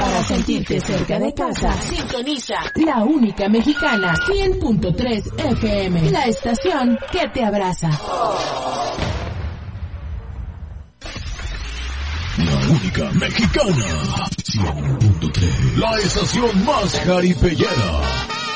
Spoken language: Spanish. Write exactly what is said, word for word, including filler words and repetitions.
Para sentirte cerca de casa, sintoniza la única mexicana, cien punto tres F M, la estación que te abraza. La única mexicana, cien punto tres, la estación más jaripellera.